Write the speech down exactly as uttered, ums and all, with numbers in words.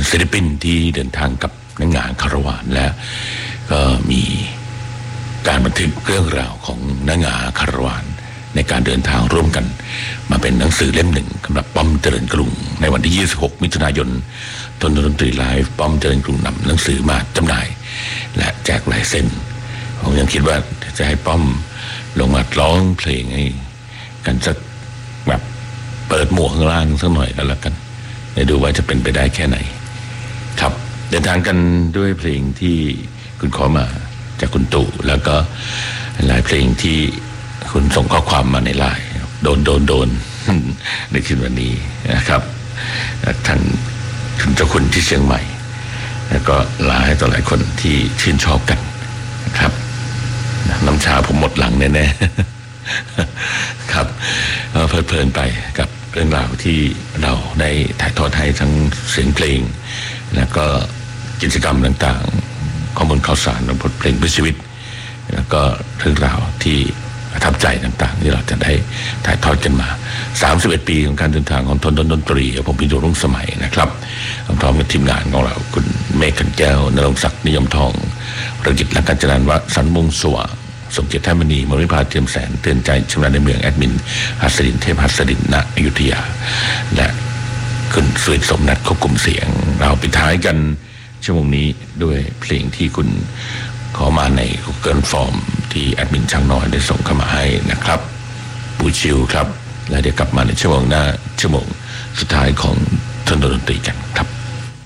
ศิลปินที่เดินทางกับนักงานคาราวานและก็มีการบันทึกเรื่องราวของนักงานคาราวานในการเดินทางร่วมกันมาเป็นหนังสือเล่มหนึ่งสำหรับป้อมเจริญกรุงในวันที่ยี่สิบหกมิถุนายนทนดนตรีไลฟ์ป้อมเจริญกรุงนำหนังสือมาจำหน่ายและแจกลายเซ็นผมยังคิดว่าจะให้ป้อมลงมาร้องเพลงให้กันสักแบบเปิดหมวกข้างล่างสักหน่อยก็แล้วกันไปดูว่าจะเป็นไปได้แค่ไหนครับเดินทางกันด้วยเพลงที่คุณขอมาจากคุณตู่แล้วก็หลายเพลงที่คุณส่งข้อความมาในไลน์โดนโดนโดนในคืนวันนี้นะครับท่านคุณเจ้าคุณที่เชียงใหม่แล้วก็หลายต่อหลายคนที่ชื่นชอบกันนะครับน้ำชาผมหมดหลังแน่ๆครับเพลิดเพลินไปกับเรื่องราวที่เราได้ถ่ายทอดให้ทั้งเสียงเพลงแล้วก็กิจกรรมต่างๆข้อมูลข่าวสารบทเพลงเพื่อชีวิตแล้วก็เรื่องราวที่ประทับใจต่างๆที่เราจะได้ถ่ายทอดกันมาสามสิบเอ็ดปีของการเดินทางของทนดนตรีผมพิโรจน์รุ่งสมัยนะครับพร้อมกับทีมงานของเราคุณเมฆขันแก้วนรงศักดิ์นิยมทองประกิจและการจรัญวัฒน์สันมุงสว่างสมเกียรติแท่มณีมริภาเทียมแสนเตือนใจชำนาญในเมืองแอดมินหัสดินเทพหัสดินณอยุธยาและคุณสุริศสมนัทควบคุมเสียงเราปิดท้ายกันชั่วโมงนี้ด้วยเพลงที่คุณขอมาใน Google Form ที่แอดมินช่างน้อยได้ส่งเข้ามาให้นะครับบูชิลครับและเดี๋ยวกลับมาในชั่วโมงหน้าชั่วโมงสุดท้ายของทนดนตรีกันครับ